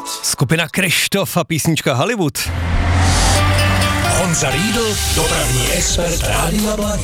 Skupina Kryštof a písnička Hollywood. Honza Riedl, dopravní expert Rádia Blaník.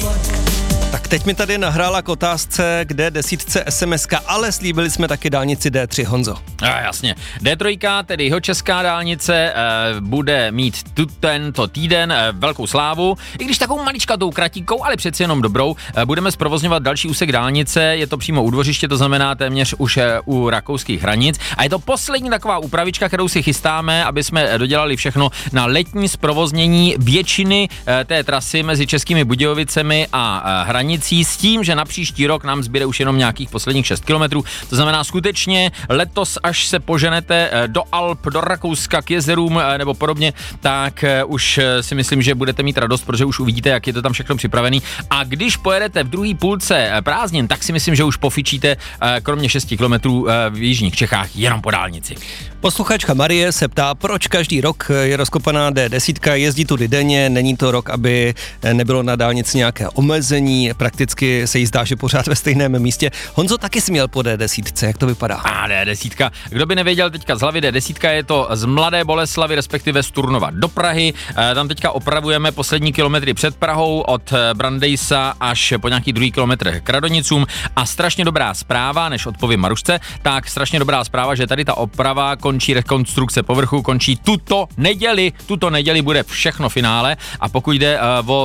Tak teď mi tady nahrála k otázce, kde desítce SMS-ka, ale slíbili jsme taky dálnici D3, Honzo. Jasně. D3, tedy jihočeská dálnice, bude mít tento týden velkou slávu, i když takovou maličkatou kratíkou, ale přeci jenom dobrou. Budeme zprovozňovat další úsek dálnice, je to přímo u dvořiště, to znamená téměř už u rakouských hranic. A je to poslední taková úpravička, kterou si chystáme, aby jsme dodělali všechno na letní zprovoznění většiny té trasy mezi Českými Budějovicemi a hranicí, s tím, že na příští rok nám zbyde už jenom nějakých posledních 6 kilometrů. To znamená skutečně letos, až se poženete do Alp, do Rakouska, k jezerům nebo podobně, tak už si myslím, že budete mít radost, protože už uvidíte, jak je to tam všechno připravený. A když pojedete v druhé půlce prázdnin, tak si myslím, že už pofičíte kromě 6 kilometrů v jižních Čechách jenom po dálnici. Posluchačka Marie se ptá, proč každý rok je rozkopaná D10, jezdí tudy denně, není to rok, aby nebylo na dálnici nějaké omezení, prakticky se jí zdá, že pořád ve stejném místě. Honzo taky směl po D10, jak to vypadá? D10. Kdo by nevěděl teďka z hlavy, D10 je to z Mladé Boleslavi, respektive z Turnova do Prahy. Tam teďka opravujeme poslední kilometry před Prahou od Brandejsa až po nějaký druhý kilometr k Radonicům. A strašně dobrá zpráva, než odpovím Marušce, tak strašně dobrá zpráva, že tady ta oprava končí, rekonstrukce povrchu končí tuto neděli. Tuto neděli bude všechno finále a pokud jde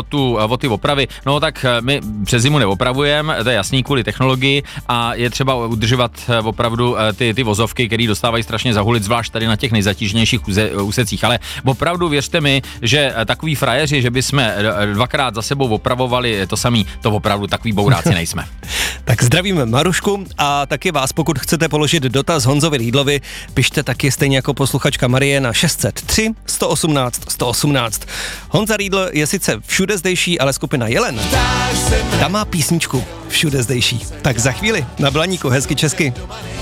o ty opravy, no tak my přes zimu neopravujeme, to je jasný kvůli technologii a je třeba udržovat opravdu ty vozovky, které dostávají strašně zahulit, zvlášť tady na těch nejzatíženějších úsecích, ale opravdu věřte mi, že takový frajeři, že bychom dvakrát za sebou opravovali to samý, to opravdu takový bouráci nejsme. Tak zdravíme Marušku a taky vás, pokud chcete položit dotaz Honzovi Riedlovi, pište taky stejně jako posluchačka Marie na 603 118 118. Honza Riedl je sice všude zdejší, ale skupina Jelen, ta má písničku Všude zdejší. Tak za chvíli na Blaníku, hezky česky.